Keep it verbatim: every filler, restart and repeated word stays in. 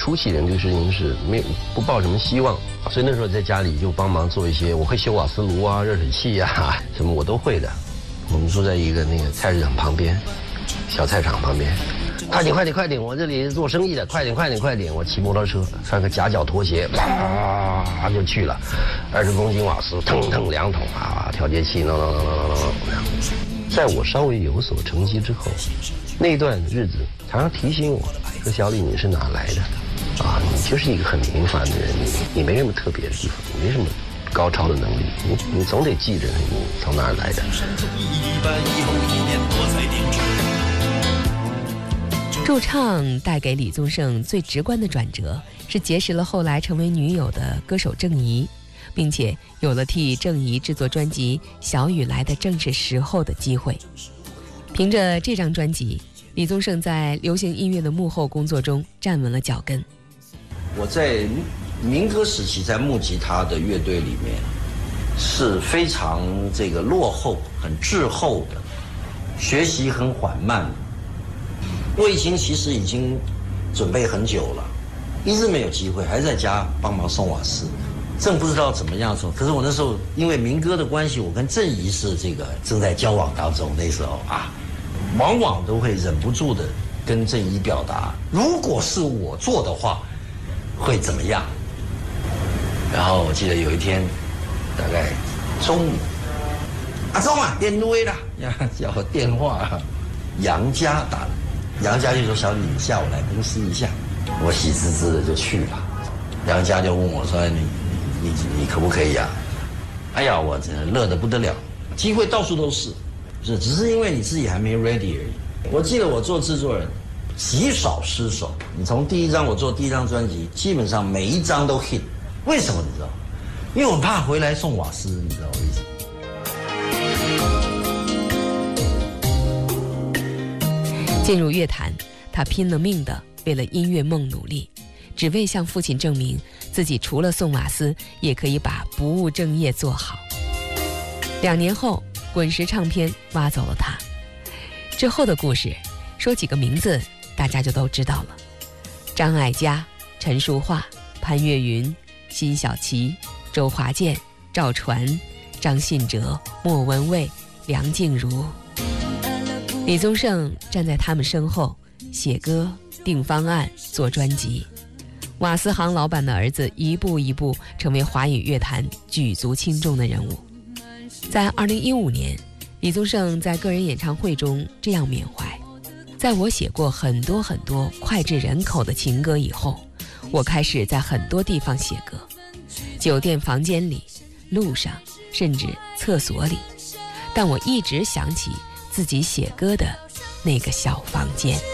出息人对事情是没有不抱什么希望，所以那时候在家里就帮忙做一些，我会修瓦斯炉啊、热水器啊，什么我都会的。我们住在一个那个菜市场旁边，小菜场旁边。快点快点快点！我这里是做生意的，快点快点快点！我骑摩托车，穿个夹脚拖鞋，啪就去了。二十公斤瓦斯，腾腾两桶啊，调节器，弄弄弄弄弄弄。在我稍微有所成绩之后，那段日子常常提醒我说：“小李，你是哪来的？啊，你就是一个很平凡的人，你你没什么特别的地方，你没什么高超的能力，你你总得记着你从哪儿来的。” 驻唱带给李宗盛最直观的转折，是结识了后来成为女友的歌手郑怡，并且有了替郑怡制作专辑《小雨来的正是时候》的机会。凭着这张专辑，李宗盛在流行音乐的幕后工作中站稳了脚跟。 我在民歌时期在木吉他的乐队里面是非常这个落后、很滞后的，学习很缓慢的。我已经其实已经准备很久了，一直没有机会，还在家帮忙送瓦斯，正不知道怎么样送。可是我那时候因为民歌的关系，我跟郑怡是这个正在交往当中，那时候啊，往往都会忍不住的跟郑怡表达，如果是我做的话，会怎么样？然后我记得有一天，大概中午，阿忠啊，电威啦，呀，叫我电话，杨家打了。杨家就说：“小李，你下午来公司一下。”我喜滋滋的就去了。杨家就问我说：“你你你你可不可以啊？”哎呀，我真的乐得不得了，机会到处都是，是只是因为你自己还没 ready 而已。我记得我做制作人极少失手，你从第一张我做第一张专辑，基本上每一张都 hit。为什么你知道？因为我怕回来送瓦斯，你知道我意思。 进入乐坛，他拼了命的为了音乐梦努力，只为向父亲证明自己除了送瓦斯，也可以把不务正业做好。两年后，滚石唱片挖走了他。之后的故事，说几个名字大家就都知道了：张艾嘉、陈淑桦、潘越云、辛晓琪、周华健、赵传、张信哲、莫文蔚、梁静茹。李宗盛站在他们身后，写歌、定方案、做专辑。瓦斯行老板的儿子一步一步成为华语乐坛举足轻重的人物。在二零一五年，李宗盛在个人演唱会中这样缅怀：在我写过很多很多脍炙人口的情歌以后，我开始在很多地方写歌，酒店房间里、路上，甚至厕所里，但我一直想起自己写歌的那个小房间。